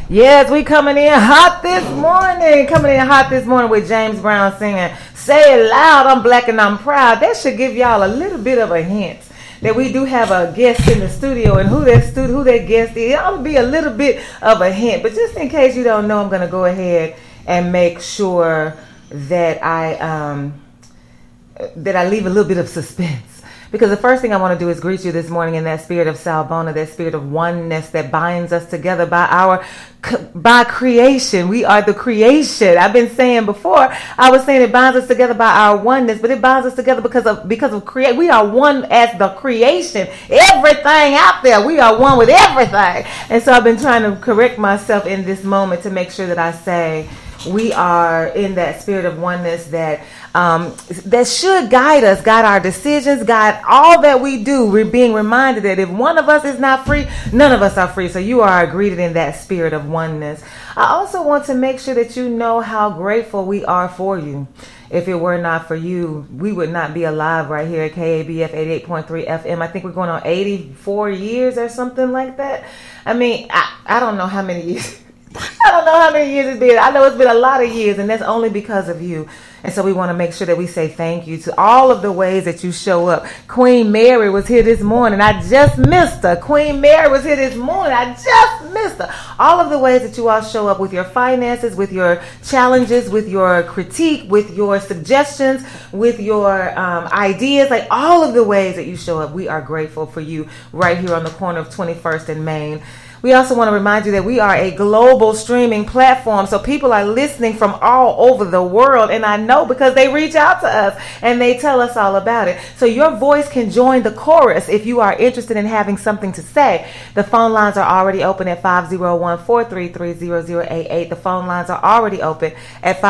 Yes, we coming in hot this morning. Coming in hot this morning with James Brown singing, "Say it loud, I'm black and I'm proud." That should give y'all a little bit of a hint that we do have a guest in the studio, and who that guest is. It'll be a little bit of a hint, but just in case you don't know, I'm going to go ahead and make sure that I leave a little bit of suspense. Because the first thing I want to do is greet you this morning in that spirit of Salbona, that spirit of oneness that binds us together by creation. We are the creation. I've been saying before, I was saying it binds us together by our oneness, but it binds us together because of create. We are one as the creation. Everything out there, we are one with everything. And so I've been trying to correct myself in this moment to make sure that I say we are in that spirit of oneness that should guide us, guide our decisions, guide all that we do. We're being reminded that if one of us is not free, none of us are free. So you are greeted in that spirit of oneness. I also want to make sure that you know how grateful we are for you. If it were not for you, we would not be alive right here at KABF 88.3 FM. I think we're going on 84 years or something like that. I mean, I don't know how many years. I don't know how many years it's been. I know it's been a lot of years, and that's only because of you. And so we want to make sure that we say thank you to all of the ways that you show up. Queen Mary was here this morning. I just missed her. Queen Mary was here this morning. I just missed her. All of the ways that you all show up with your finances, with your challenges, with your critique, with your suggestions, with your ideas, like all of the ways that you show up. We are grateful for you right here on the corner of 21st and Main. We also want to remind you that we are a global streaming platform, so people are listening from all over the world, and I know because they reach out to us and they tell us all about it. So your voice can join the chorus if you are interested in having something to say. The phone lines are already open at 501-433-0088. The phone lines are already open at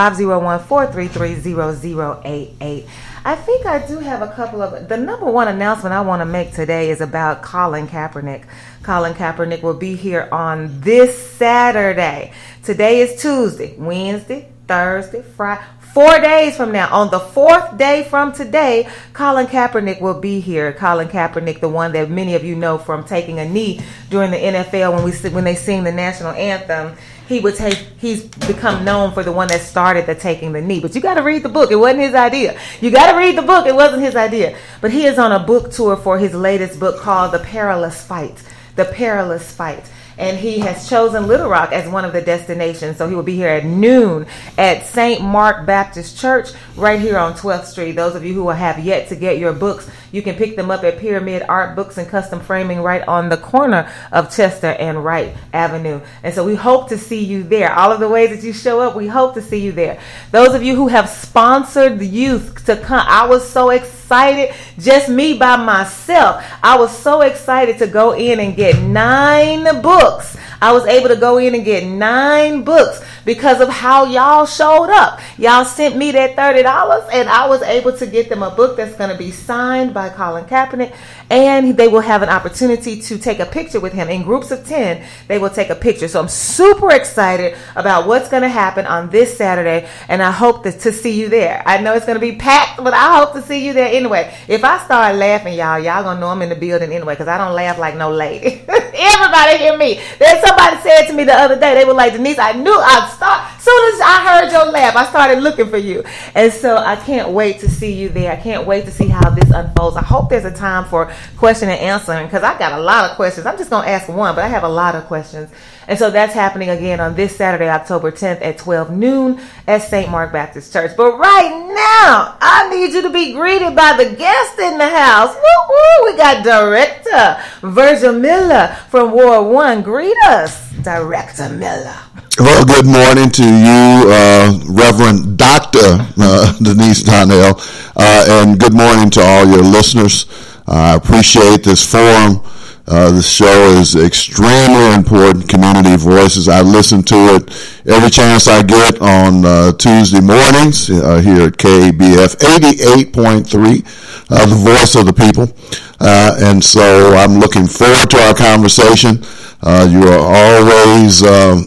501-433-0088. I think I do have a couple of... The number one announcement I want to make today is about Colin Kaepernick. Colin Kaepernick will be here on this Saturday. Today is Tuesday, Wednesday, Thursday, Friday. 4 days from now, on the fourth day from today, Colin Kaepernick will be here. Colin Kaepernick, the one that many of you know from taking a knee during the NFL when they sing the national anthem. He's become known for the one that started the taking the knee. But you got to read the book. It wasn't his idea. You got to read the book. It wasn't his idea. But he is on a book tour for his latest book called The Perilous Fight. The Perilous Fight. And he has chosen Little Rock as one of the destinations. So he will be here at noon at St. Mark Baptist Church right here on 12th Street. Those of you who have yet to get your books, you can pick them up at Pyramid Art Books and Custom Framing right on the corner of Chester and Wright Avenue. And so we hope to see you there. All of the ways that you show up, we hope to see you there. Those of you who have sponsored the youth to come, I was so excited, just me by myself. I was so excited to go in and get 9 books. I was able to go in and get 9 books because of how y'all showed up. Y'all sent me that $30 and I was able to get them a book that's going to be signed by Colin Kaepernick, and they will have an opportunity to take a picture with him. In groups of 10, they will take a picture. So I'm super excited about what's going to happen on this Saturday, and I hope to see you there. I know it's going to be packed, but I hope to see you there anyway. If I start laughing, y'all going to know I'm in the building anyway, because I don't laugh like no lady. Everybody hear me. There's somebody said to me the other day, they were like, Denise, I knew I'd start. As soon as I heard your laugh, I started looking for you. And so I can't wait to see you there. I can't wait to see how this unfolds. I hope there's a time for question and answering, because I got a lot of questions. I'm just going to ask one, but I have a lot of questions. And so that's happening again on this Saturday, October 10th at 12 noon at St. Mark Baptist Church. But right now, I need you to be greeted by the guest in the house. Woo-woo! We got Director Virgil Miller from Ward 1. Greet us, Director Miller. Well, good morning to you, Reverend Dr. Denise Donnell, and good morning to all your listeners. I appreciate this forum. This show is extremely important, Community Voices. I listen to it every chance I get on Tuesday mornings here at KABF 88.3, the voice of the people. And so I'm looking forward to our conversation. You are always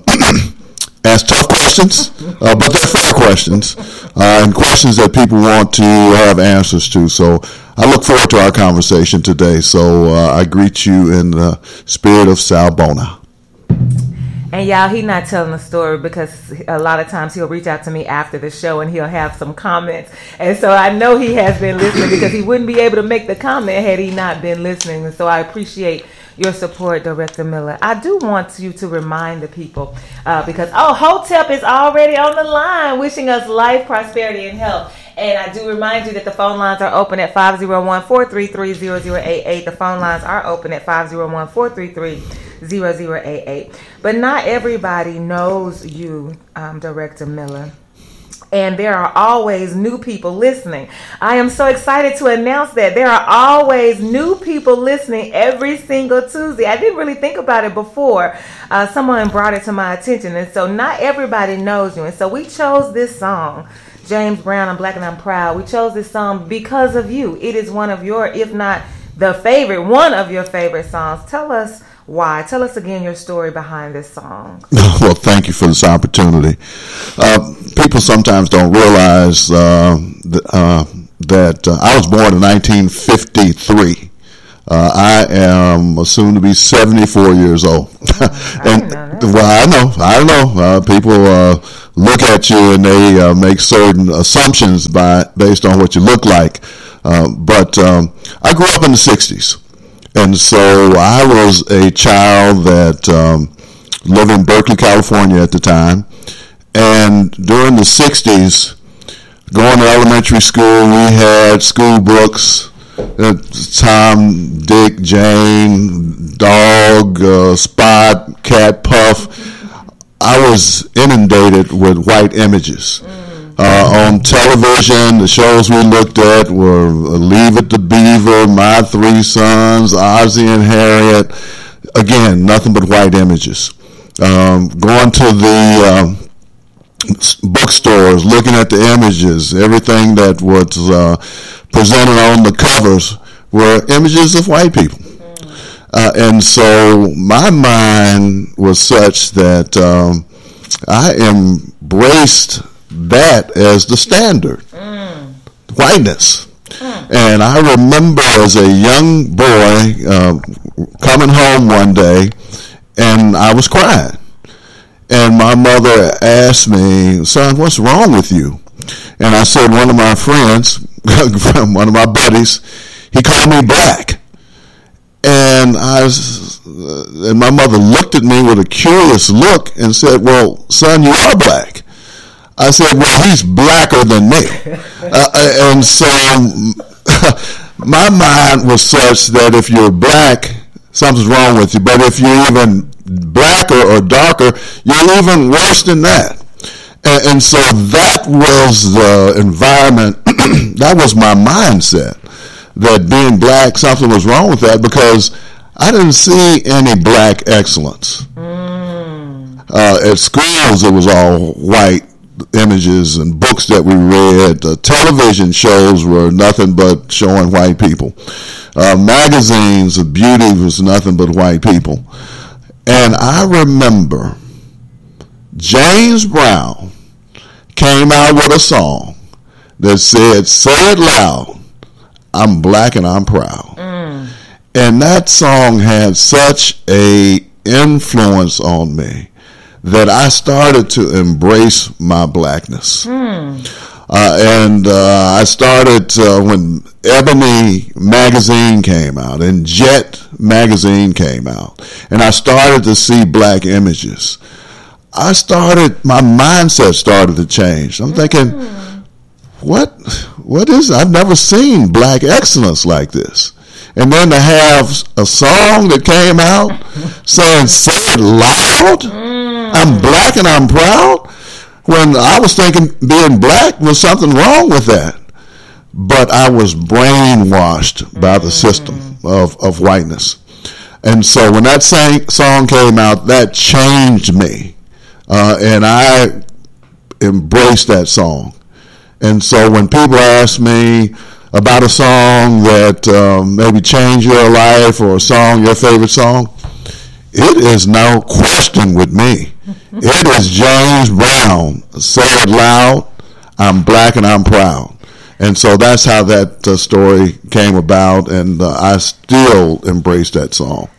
ask tough questions, but they're fair questions, and questions that people want to have answers to. So I look forward to our conversation today. So I greet you in the spirit of Salbona. And y'all, he not telling the story because a lot of times he'll reach out to me after the show and he'll have some comments. And so I know he has been listening because he wouldn't be able to make the comment had he not been listening. And so I appreciate your support, Director Miller. I do want you to remind the people because, Hotep is already on the line wishing us life, prosperity, and health. And I do remind you that the phone lines are open at 501-433-0088. The phone lines are open at 501-433-0088. But not everybody knows you, Director Miller. And there are always new people listening. I am so excited to announce that there are always new people listening every single Tuesday. I didn't really think about it before. Someone brought it to my attention. And so not everybody knows you. And so we chose this song, James Brown, I'm Black and I'm Proud. We chose this song because of you. It is one of your, if not the favorite, one of your favorite songs. Tell us why. Tell us again your story behind this song. Well, thank you for this opportunity. People sometimes don't realize that I was born in 1953. I am soon to be 74 years old. I know. People look at you and they make certain assumptions based on what you look like. But I grew up in the 60s. And so I was a child that lived in Berkeley, California at the time. And during the 60s, going to elementary school, we had school books, Tom, Dick, Jane, Dog, Spot, Cat, Puff. I was inundated with white images. On television, the shows we looked at were Leave It to Beaver, My Three Sons, Ozzie and Harriet. Again, nothing but white images. Going to the bookstores, looking at the images, everything that was presented on the covers were images of white people. And so my mind was such that I embraced that as the standard, whiteness. And I remember as a young boy coming home one day, and I was crying. And my mother asked me, "Son, what's wrong with you?" And I said, one of my friends, one of my buddies, he called me black. And and my mother looked at me with a curious look and said, "Well, son, you are black." I said, "Well, he's blacker than me." And so my mind was such that if you're black, something's wrong with you. But if you're even blacker or darker, you're even worse than that. And so that was the environment, that was my mindset, that being black, something was wrong with that, because I didn't see any black excellence. At schools, it was all white images and books that we read. Television shows were nothing but showing white people. Magazines of beauty was nothing but white people. And I remember James Brown came out with a song that said, "Say it loud, I'm black and I'm proud." And that song had such a influence on me that I started to embrace my blackness. And I started when Ebony magazine came out and Jet magazine came out, and I started to see black images. My mindset started to change. I'm thinking, what is it? I've never seen black excellence like this. And then to have a song that came out saying, "Say it loud, I'm black and I'm proud," when I was thinking being black was something wrong with that. But I was brainwashed by the system of whiteness. And so when that song came out, that changed me. And I embraced that song. And so when people ask me about a song that maybe changed your life, or a song, your favorite song, it is no question with me. It is James Brown. "Say it loud, I'm black and I'm proud." And so that's how that story came about, and I still embrace that song.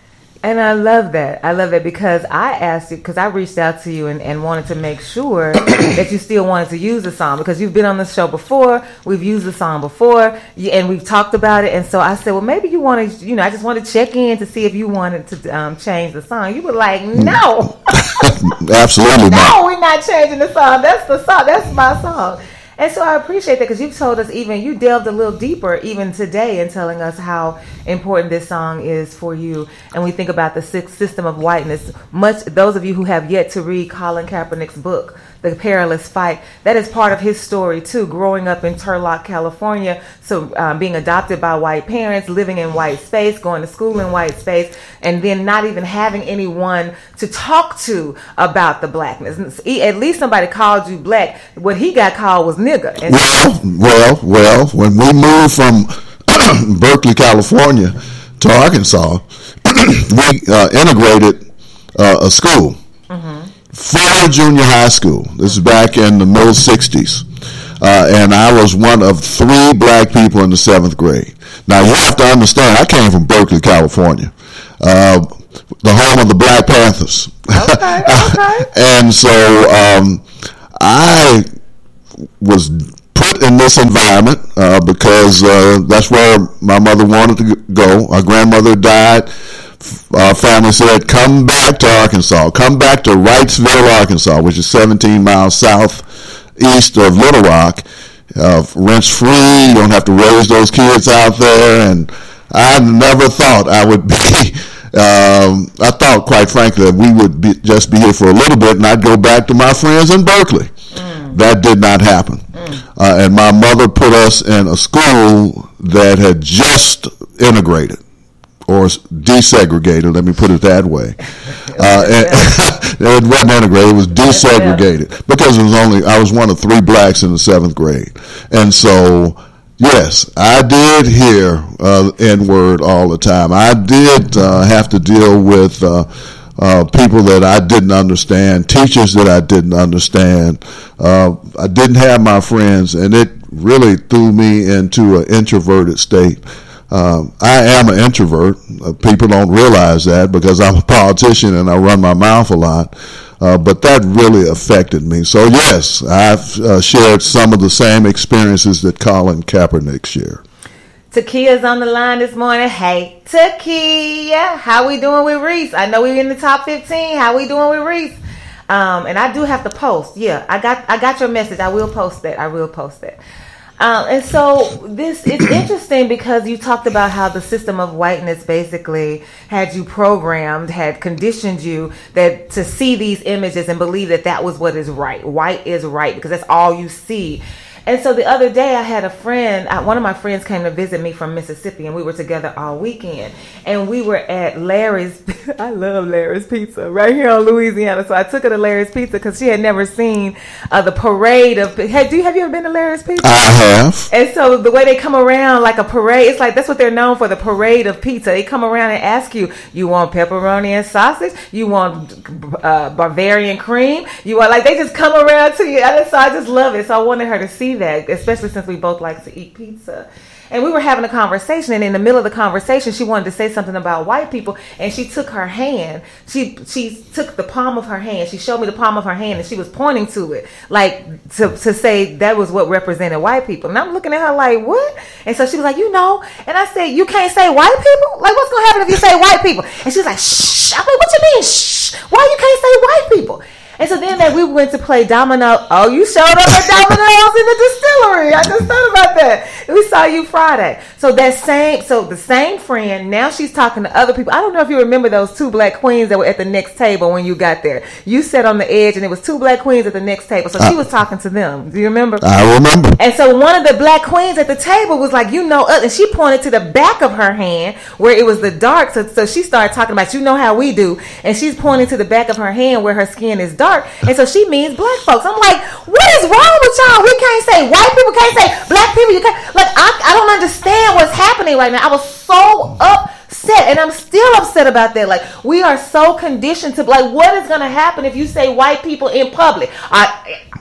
And I love that. I love that because I asked you, because I reached out to you and wanted to make sure that you still wanted to use the song, because you've been on the show before, we've used the song before, and we've talked about it. And so I said, well, maybe you want to, I just want to check in to see if you wanted to change the song. You were like, no. Absolutely not. No, we're not changing the song. That's the song. That's my song. And so I appreciate that, because you've told us, even you delved a little deeper even today in telling us how important this song is for you. And we think about the system of whiteness. Those of you who have yet to read Colin Kaepernick's book, The Perilous Fight, that is part of his story too. Growing up in Turlock, California, so being adopted by white parents, living in white space, going to school in white space, and then not even having anyone to talk to about the blackness. At least somebody called you black. What he got called was nigger. And well, when we moved from Berkeley, California to Arkansas, we integrated a school. Mm-hmm. Fuller Junior High School. This is back in the middle 60s. And I was one of 3 black people in the 7th grade. Now, you have to understand, I came from Berkeley, California, the home of the Black Panthers. Okay. And so I was put in this environment because that's where my mother wanted to go. Our grandmother died. Our family said, come back to Arkansas. Come back to Wrightsville, Arkansas, which is 17 miles southeast of Little Rock. Rent's free. You don't have to raise those kids out there. And I never thought I would be... I thought, quite frankly, that we would just be here for a little bit and I'd go back to my friends in Berkeley. That did not happen. And my mother put us in a school that had just integrated or desegregated, let me put it that way. It wasn't integrated, it was desegregated because I was one of 3 blacks in the 7th grade. And so, yes, I did hear N-word all the time. I did have to deal with people that I didn't understand, teachers that I didn't understand. I didn't have my friends, and it really threw me into an introverted state. I am an introvert. People don't realize that because I'm a politician and I run my mouth a lot. But that really affected me. So, yes, I've shared some of the same experiences that Colin Kaepernick shared. Takia's on the line this morning. Hey, Takia, how we doing with Reese? I know we're in the top 15. How we doing with Reese? And I do have to post. Yeah, I got your message. I will post that. And so it's interesting because you talked about how the system of whiteness basically had you programmed, had conditioned you that to see these images and believe that was what is right. White is right because that's all you see. And so the other day I had a friend, one of my friends came to visit me from Mississippi, and we were together all weekend. And we were at Larry's, I love Larry's Pizza, right here on Louisiana. So I took her to Larry's Pizza because she had never seen the parade of, have you ever been to Larry's Pizza? I have. And so the way they come around like a parade, it's like that's what they're known for, the parade of pizza. They come around and ask you, you want pepperoni and sausage? You want Bavarian cream? You want, like, they just come around to you. So I just love it. So I wanted her to see that, especially since we both like to eat pizza. And we were having a conversation, and in the middle of the conversation, she wanted to say something about white people, and she took her hand. She took the palm of her hand. She showed me the palm of her hand, and she was pointing to it, like to say that was what represented white people. And I'm looking at her like, what? And so she was like, and I said, you can't say white people? Like, what's going to happen if you say white people? And she was like, shh. I'm like, what you mean, shh? Why you can't say white people? And so then we went to play domino. Oh, you showed up at Domino's in the distillery. I just thought about that. We saw you Friday. So the same friend, now she's talking to other people. I don't know if you remember those 2 black queens that were at the next table when you got there. You sat on the edge, and it was 2 black queens at the next table. So she was talking to them. Do you remember? I remember. And so one of the black queens at the table was like, and she pointed to the back of her hand where it was the dark. So she started talking about, how we do. And she's pointing to the back of her hand where her skin is dark. And so she means black folks. I'm like, what is wrong with y'all? We can't say white people, can't say black people. You can't. Like, I don't understand what's happening right now. I was so upset, and I'm still upset about that. Like, we are so conditioned to, like, what is going to happen if you say white people in public?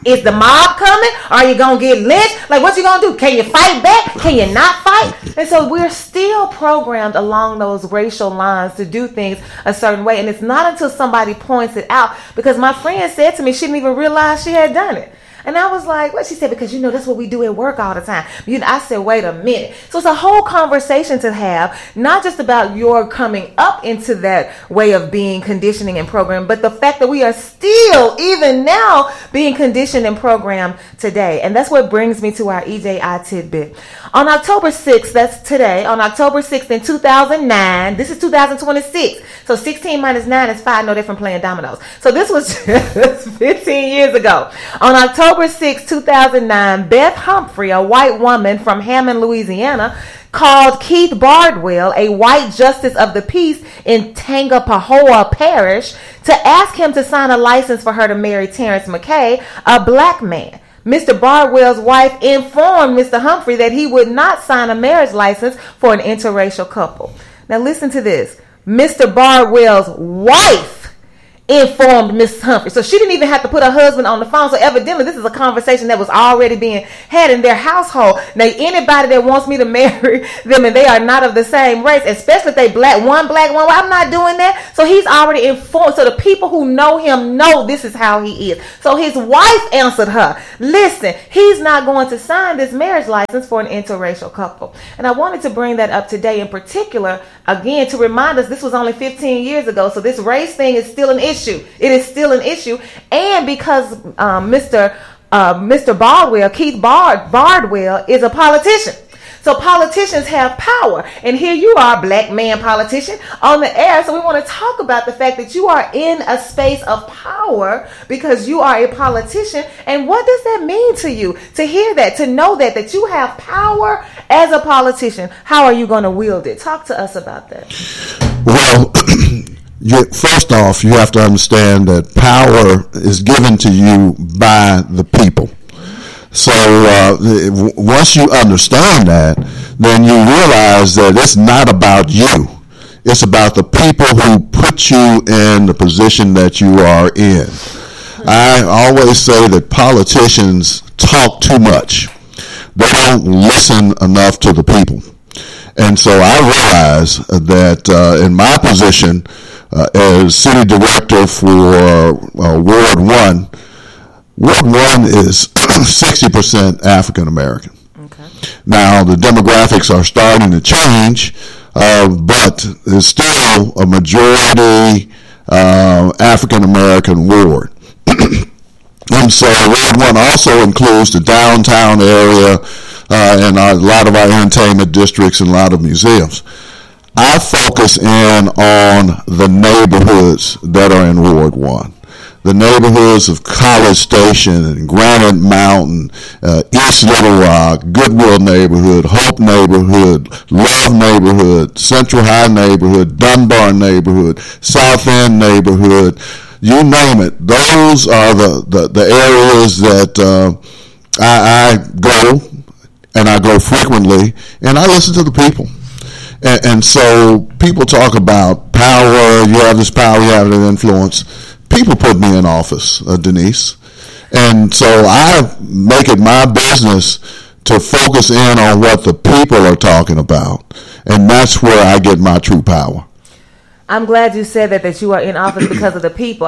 Is the mob coming? Are you going to get lynched? Like, what you going to do? Can you fight back? Can you not fight? And so we're still programmed along those racial lines to do things a certain way. And it's not until somebody points it out, because my friend said to me she didn't even realize she had done it. And I was like, what? She said, because that's what we do at work all the time. I said, wait a minute. So it's a whole conversation to have, not just about your coming up into that way of being, conditioning and programmed, but the fact that we are still, even now, being conditioned and programmed today. And that's what brings me to our EJI tidbit. On October 6th, that's today, on October 6th in 2009, this is 2026. So 16 minus 9 is 5. No, they're from playing dominoes. So this was just 15 years ago. On October 6, 2009, Beth Humphrey, a white woman from Hammond, Louisiana, called Keith Bardwell, a white justice of the peace in Tangipahoa Parish, to ask him to sign a license for her to marry Terrence McKay, a black man. Mr. Bardwell's wife informed Mr. Humphrey that he would not sign a marriage license for an interracial couple. Now listen to this. Mr. Bardwell's wife informed Miss Humphrey. So she didn't even have to put her husband on the phone. So evidently this is a conversation that was already being had in their household. Now anybody that wants me to marry them and they are not of the same race, especially if they one black, one white, I'm not doing that. So he's already informed. So the people who know him know this is how he is. So his wife answered her, listen, he's not going to sign this marriage license for an interracial couple. And I wanted to bring that up today in particular, again, to remind us this was only 15 years ago. So this race thing is still an issue. It is still an issue. And because Mr. Bardwell, Keith Bardwell, is a politician. So politicians have power. And here you are, black man politician, on the air. So we want to talk about the fact that you are in a space of power because you are a politician. And what does that mean to you? To hear that, to know that you have power as a politician. How are you going to wield it? Talk to us about that. Well, first off, you have to understand that power is given to you by the people. So once you understand that, then you realize that it's not about you. It's about the people who put you in the position that you are in. I always say that politicians talk too much. They don't listen enough to the people. And so I realize that in my position as city director for Ward 1, Ward 1 is 60% African American. Okay. Now, the demographics are starting to change, but there's still a majority African American ward. And so Ward 1 also includes the downtown area and a lot of our entertainment districts and a lot of museums. I focus in on the neighborhoods that are in Ward 1. The neighborhoods of College Station and Granite Mountain, East Little Rock, Goodwill neighborhood, Hope neighborhood, Love neighborhood, Central High neighborhood, Dunbar neighborhood, South End neighborhood, you name it. Those are the areas that I go, and I go frequently, and I listen to the people. And so people talk about power, you have this power, you have an influence. People put me in office, Denise. And so I make it my business to focus in on what the people are talking about. And that's where I get my true power. I'm glad you said that you are in office because of the people.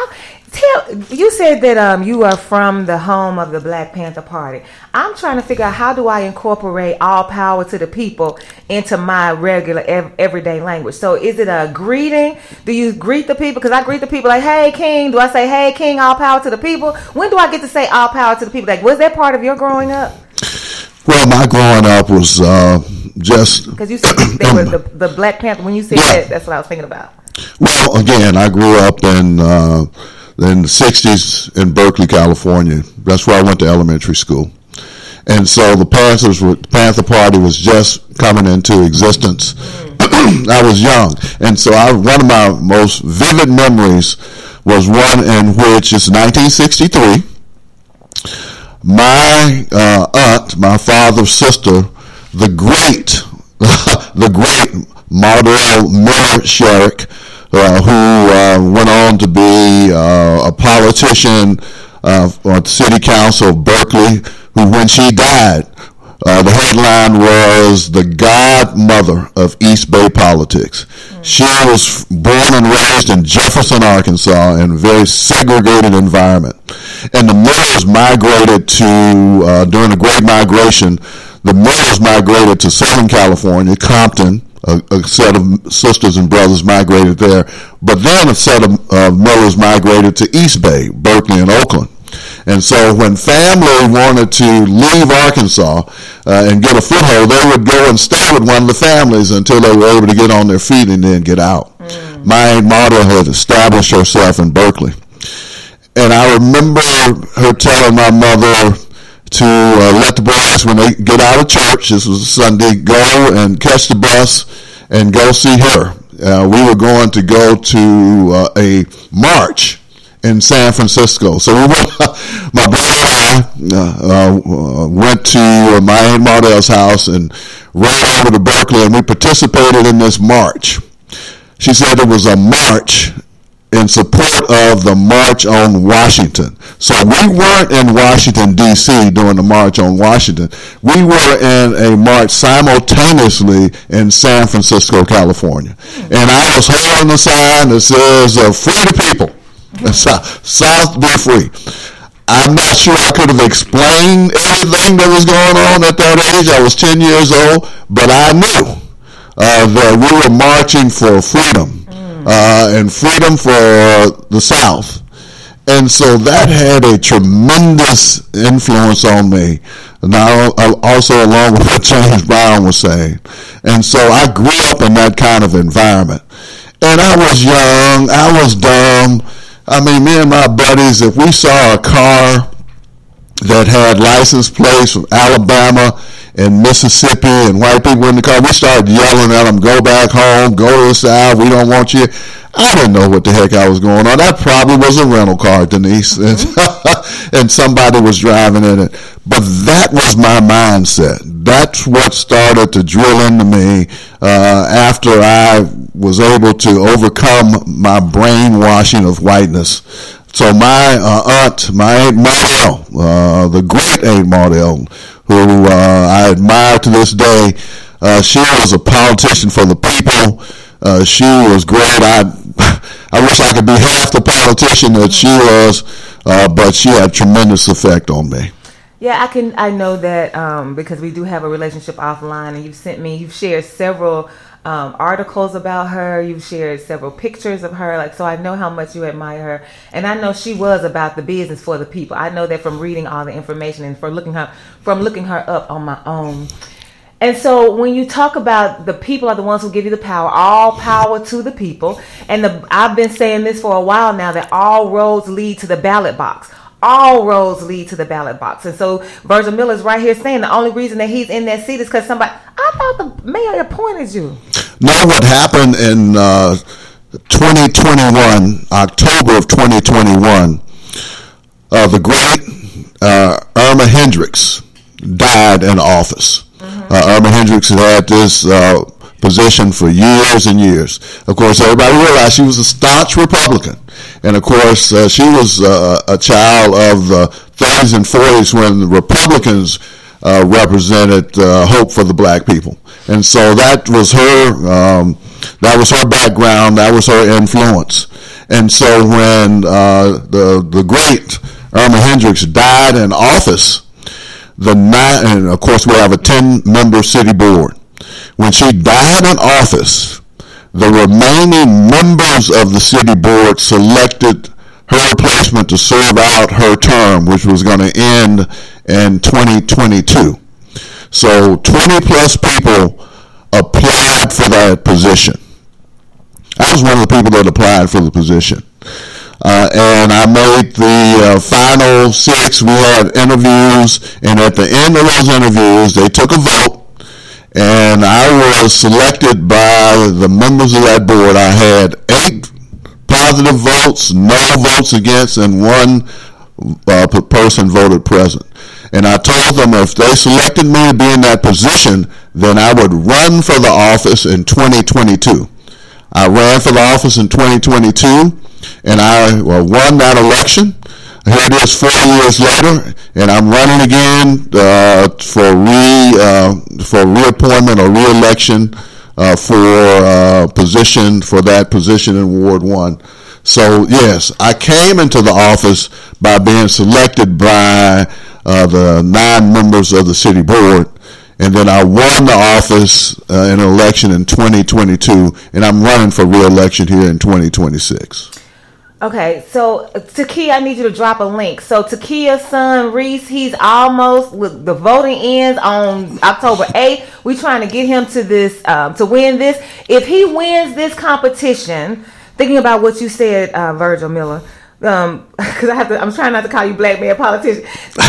You said that you are from the home of the Black Panther Party. I'm trying to figure out, how do I incorporate all power to the people into my regular everyday language? So is it a greeting? Do you greet the people? Because I greet the people like, hey, King. Do I say, hey, King, all power to the people? When do I get to say all power to the people? Like, was that part of your growing up? Well, my growing up was just... Because you said they were the Black Panther. When you said that, that's what I was thinking about. Well, again, I grew up in the 60s in Berkeley, California. That's where I went to elementary school. And so the Panther Party was just coming into existence. I was young. And so one of my most vivid memories was one in which it's 1963. My aunt, my father's sister, the great Mardell Miller Sherrick, who went on to be a politician on the city council of Berkeley, who, when she died, the headline was the godmother of East Bay politics. She was born and raised in Jefferson, Arkansas, in a very segregated environment. And the Millers migrated to, during the Great Migration, the Millers migrated to Southern California, Compton. A set of sisters and brothers migrated there. But then a set of Millers migrated to East Bay, Berkeley, and Oakland. And so when family wanted to leave Arkansas and get a foothold, they would go and stay with one of the families until they were able to get on their feet and then get out. My Aunt Marta had established herself in Berkeley. And I remember her telling my mother to let the boys, when they get out of church, this was a Sunday, go and catch the bus and go see her. We were going to go to a march in San Francisco. So we went, my brother and I went to my Aunt Mardell's house and rode over to Berkeley, and we participated in this march. She said it was a march in support of the March on Washington. So we weren't in Washington, D.C. during the March on Washington. We were in a march simultaneously in San Francisco, California. And I was holding a sign that says, free the people. South be free. I'm not sure I could have explained everything that was going on at that age. I was 10 years old, but I knew that we were marching for freedom. And freedom for the South. And so that had a tremendous influence on me. Now, also along with what James Brown was saying. And so I grew up in that kind of environment. And I was young, I was dumb. I mean, me and my buddies, if we saw a car that had license plates from Alabama and Mississippi and white people in the car, we started yelling at them, go back home, go to the South, we don't want you. I didn't know what the heck I was going on. That probably was a rental car, Denise, and somebody was driving in it. But that was my mindset. That's what started to drill into me after I was able to overcome my brainwashing of whiteness. So my aunt, my Aunt Mardell, the great Aunt Mardell, who I admire to this day, she was a politician for the people. She was great. I wish I could be half the politician that she was, but she had tremendous effect on me. Yeah, I know that because we do have a relationship offline, and you've shared several articles about her. You've shared several pictures of her. So I know how much you admire her, and I know she was about the business for the people. I know that from reading all the information and from looking her up on my own. And so when you talk about the people are the ones who give you the power, all power to the people. And I've been saying this for a while now, that all roads lead to the ballot box. All roads lead to the ballot box. And so Virgil Miller is right here saying the only reason that he's in that seat is because somebody, I thought the mayor appointed you. No, what happened in 2021, October of 2021, the great Irma Hendricks died in office. Irma Hendricks had this position for years and years. Of course, everybody realized she was a staunch Republican. And of course, she was a child of the 30s and 40s when the Republicans represented hope for the black people. And so that was her background, that was her influence. And so when the great Irma Hendricks died in office, and of course we have a 10-member city board. When she died in office, the remaining members of the city board selected her replacement to serve out her term, which was going to end in 2022. So 20 plus people applied for that position. I was one of the people that applied for the position. And I made the final 6. We had interviews, and at the end of those interviews, they took a vote, and I was selected by the members of that board. I had 8 positive votes, no votes against, and 1 person voted present. And I told them if they selected me to be in that position, then I would run for the office in 2022. I ran for the office in 2022, and I won that election. here it is 4 years later, and I'm running again for reappointment or re-election for that position in Ward 1. So, yes, I came into the office by being selected by the 9 members of the city board, and then I won the office in an election in 2022, and I'm running for re-election here in 2026. Okay, so Takia, I need you to drop a link. So Takia's son, Reese, he's almost, with the voting ends on October 8th. We're trying to get him to this, to win this. If he wins this competition, thinking about what you said, Virgil Miller, because I'm trying not to call you black man politician.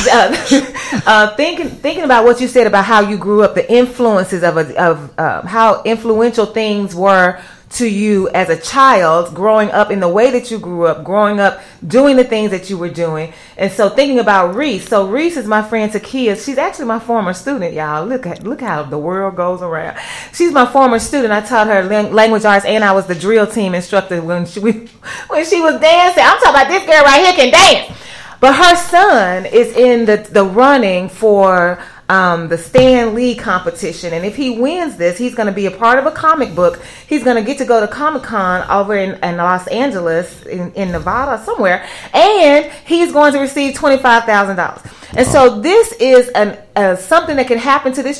Thinking about what you said about how you grew up, the influences of how influential things were to you as a child, growing up in the way that you grew up, growing up doing the things that you were doing. And so thinking about Reese. So Reese is my friend Takia. She's actually my former student, y'all. Look how the world goes around. She's my former student. I taught her language arts, and I was the drill team instructor when she was dancing. I'm talking about this girl right here can dance. But her son is in the running for the Stan Lee competition, and if he wins this, he's going to be a part of a comic book. He's going to get to go to Comic-Con over in Los Angeles, in Nevada somewhere, and he's going to receive $25,000. And so this is something that can happen to this